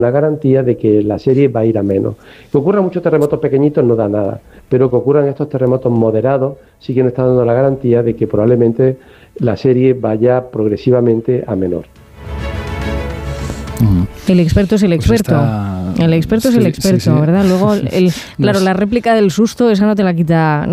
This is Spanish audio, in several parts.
una garantía de que la serie va a ir a menos. Que ocurran muchos terremotos pequeñitos no da nada, pero que ocurran estos terremotos moderados sí que nos está dando la garantía de que probablemente la serie vaya progresivamente a menor. El experto es el experto. Pues el experto es el experto, sí. ¿Verdad? Luego, claro, la réplica del susto, esa no te la quita.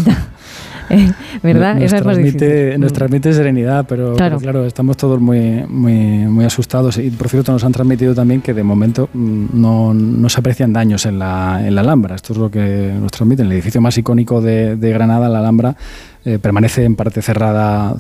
¿Verdad? Esa es más difícil. Nos transmite serenidad, pero claro, estamos todos muy asustados. Y por cierto, nos han transmitido también que de momento no se aprecian daños en la Alhambra. Esto es lo que nos transmiten. El edificio más icónico de Granada, la Alhambra, permanece en parte cerrada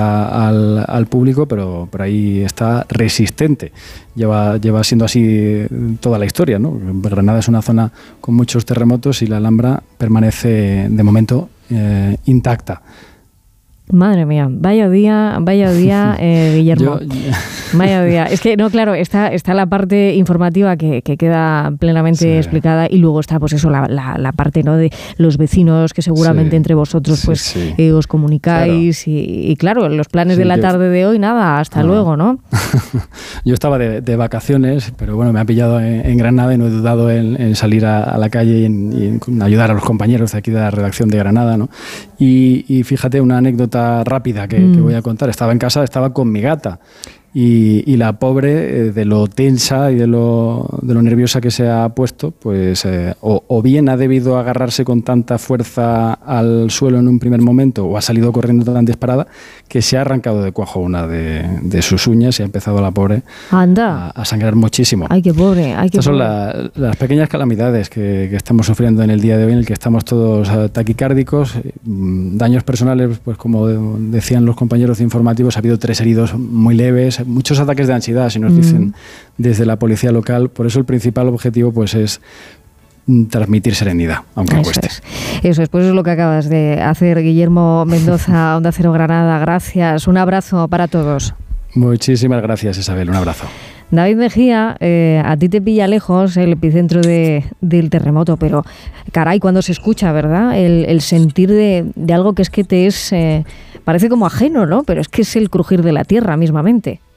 al público, pero ahí está resistente. Lleva siendo así toda la historia, ¿no? Granada es una zona con muchos terremotos y la Alhambra permanece de momento intacta. Madre mía, vaya día, Guillermo. Vaya día. Es que, no, claro, está la parte informativa que queda plenamente explicada y luego está, pues eso, la parte, ¿no?, de los vecinos que seguramente entre vosotros os comunicáis. Claro. Y claro, los planes de la tarde de hoy, nada, hasta luego, ¿no? Yo estaba de vacaciones, pero bueno, me ha pillado en Granada y no he dudado en salir a la calle y en ayudar a los compañeros de aquí de la redacción de Granada, ¿no? Y fíjate, una anécdota rápida que voy a contar. Estaba en casa, estaba con mi gata y la pobre, de lo tensa y de lo nerviosa que se ha puesto, pues o bien ha debido agarrarse con tanta fuerza al suelo en un primer momento o ha salido corriendo tan disparada que se ha arrancado de cuajo una de sus uñas y ha empezado la pobre a sangrar muchísimo. Ay, qué pobre. Estas son las pequeñas calamidades que estamos sufriendo en el día de hoy, en el que estamos todos taquicárdicos, daños personales, pues como decían los compañeros informativos, ha habido 3 heridos muy leves, muchos ataques de ansiedad, si nos dicen desde la policía local. Por eso el principal objetivo pues es transmitir serenidad, aunque cueste. Eso es, pues es lo que acabas de hacer, Guillermo Mendoza, Onda Cero Granada. Gracias, un abrazo para todos. Muchísimas gracias, Isabel, un abrazo. David Mejía, a ti te pilla lejos el epicentro del terremoto, pero caray, cuando se escucha, ¿verdad? El sentir de algo que es que te es, parece como ajeno, ¿no? Pero es que es el crujir de la tierra mismamente.